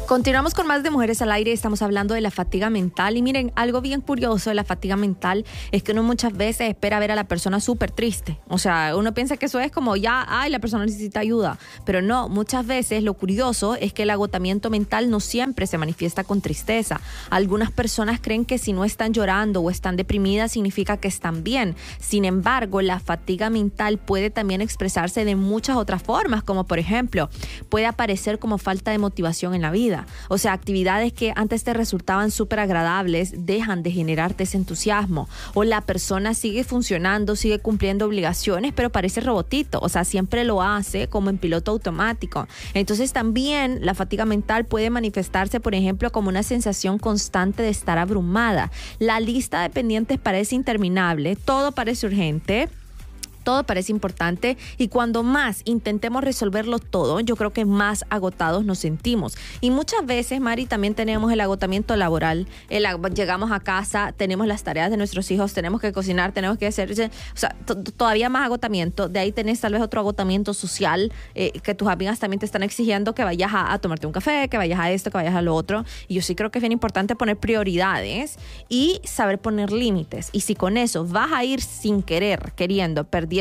Continuamos con más de Mujeres al Aire. Estamos hablando de la fatiga mental. Y miren, algo bien curioso de la fatiga mental es que uno muchas veces espera ver a la persona súper triste. O sea, uno piensa que eso es como ya, la persona necesita ayuda. Pero no, muchas veces lo curioso es que el agotamiento mental no siempre se manifiesta con tristeza. Algunas personas creen que si no están llorando o están deprimidas significa que están bien. Sin embargo, la fatiga mental puede también expresarse de muchas otras formas, como por ejemplo, puede aparecer como falta de motivación en la vida. O sea, actividades que antes te resultaban súper agradables dejan de generarte ese entusiasmo. O la persona sigue funcionando, sigue cumpliendo obligaciones, pero parece robotito. O sea, siempre lo hace como en piloto automático. Entonces también la fatiga mental puede manifestarse, por ejemplo, como una sensación constante de estar abrumada. La lista de pendientes parece interminable, todo parece urgente. Todo parece importante y cuando más intentemos resolverlo todo, yo creo que más agotados nos sentimos. Y muchas veces, Mari, también tenemos el agotamiento laboral. Llegamos a casa, tenemos las tareas de nuestros hijos, tenemos que cocinar, tenemos que hacer... O sea, todavía más agotamiento. De ahí tenés tal vez otro agotamiento social, que tus amigas también te están exigiendo que vayas a tomarte un café, que vayas a esto, que vayas a lo otro. Y yo sí creo que es bien importante poner prioridades y saber poner límites. Y si con eso vas a ir sin querer, queriendo, perdiendo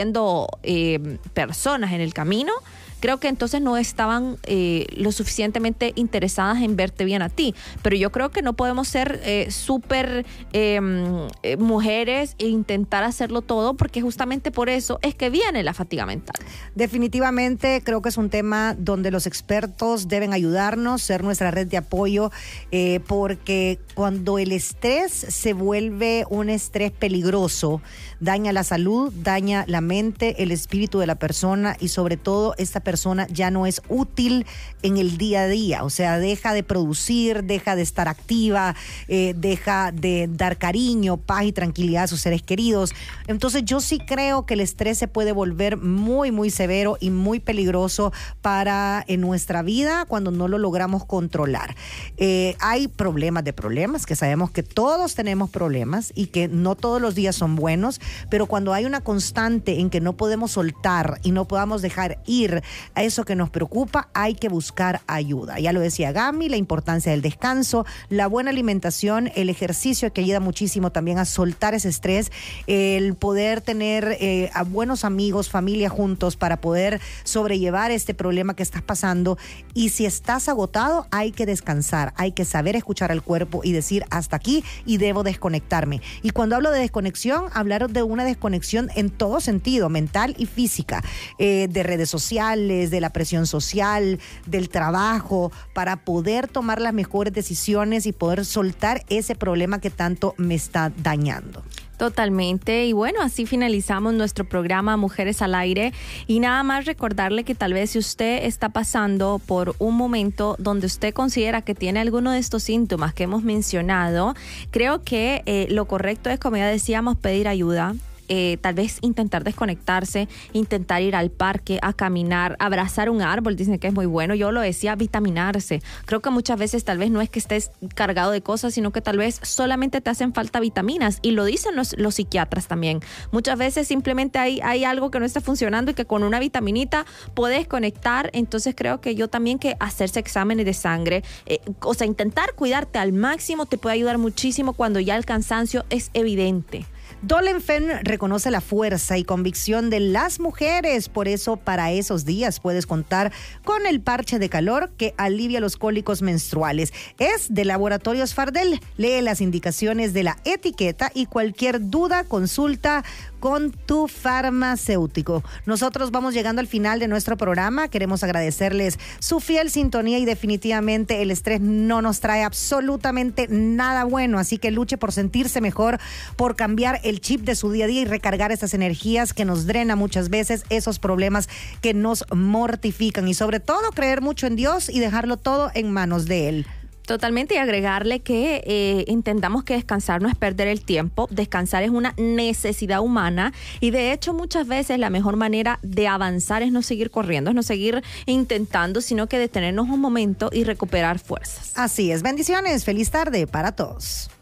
personas en el camino, creo que entonces no estaban lo suficientemente interesadas en verte bien a ti. Pero yo creo que no podemos ser súper mujeres e intentar hacerlo todo, porque justamente por eso es que viene la fatiga mental. Definitivamente creo que es un tema donde los expertos deben ayudarnos, ser nuestra red de apoyo, porque cuando el estrés se vuelve un estrés peligroso, daña la salud, daña la mente, el espíritu de la persona y sobre todo esta persona ya no es útil en el día a día. O sea, deja de producir, deja de estar activa, deja de dar cariño, paz y tranquilidad a sus seres queridos. Entonces yo sí creo que el estrés se puede volver muy, muy severo y muy peligroso en nuestra vida cuando no lo logramos controlar. Hay problemas de problemas, que sabemos que todos tenemos problemas y que no todos los días son buenos, pero cuando hay una constante en que no podemos soltar y no podamos dejar ir a eso que nos preocupa, hay que buscar ayuda. Ya lo decía Gami, la importancia del descanso, la buena alimentación, el ejercicio que ayuda muchísimo también a soltar ese estrés, el poder tener a buenos amigos, familia juntos para poder sobrellevar este problema que estás pasando. Y si estás agotado, hay que descansar, hay que saber escuchar al cuerpo y decir hasta aquí y debo desconectarme. Y cuando hablo de desconexión, hablar de una desconexión en todo sentido, mental y física, de redes sociales, de la presión social, del trabajo, para poder tomar las mejores decisiones y poder soltar ese problema que tanto me está dañando. Totalmente. Y bueno, así finalizamos nuestro programa Mujeres al Aire. Y nada más recordarle que tal vez si usted está pasando por un momento donde usted considera que tiene alguno de estos síntomas que hemos mencionado, creo que lo correcto es, como ya decíamos, pedir ayuda. Tal vez intentar desconectarse, intentar ir al parque a caminar, abrazar un árbol, dicen que es muy bueno. Yo lo decía, vitaminarse. Creo que muchas veces tal vez no es que estés cargado de cosas, sino que tal vez solamente te hacen falta vitaminas, y lo dicen los psiquiatras también. Muchas veces simplemente hay algo que no está funcionando y que con una vitaminita puedes conectar. Entonces creo que yo también que hacerse exámenes de sangre, o sea, intentar cuidarte al máximo te puede ayudar muchísimo cuando ya el cansancio es evidente. Dolenfen reconoce la fuerza y convicción de las mujeres, por eso para esos días puedes contar con el parche de calor que alivia los cólicos menstruales. Es de Laboratorios Fardel. Lee las indicaciones de la etiqueta y cualquier duda consulta con tu farmacéutico. Nosotros vamos llegando al final de nuestro programa. Queremos agradecerles su fiel sintonía y definitivamente el estrés no nos trae absolutamente nada bueno, así que luche por sentirse mejor, por cambiar el chip de su día a día y recargar esas energías que nos drena muchas veces, esos problemas que nos mortifican, y sobre todo creer mucho en Dios y dejarlo todo en manos de Él. Totalmente, y agregarle que entendamos que descansar no es perder el tiempo. Descansar es una necesidad humana, y de hecho muchas veces la mejor manera de avanzar es no seguir corriendo, es no seguir intentando, sino que detenernos un momento y recuperar fuerzas. Así es, bendiciones, feliz tarde para todos.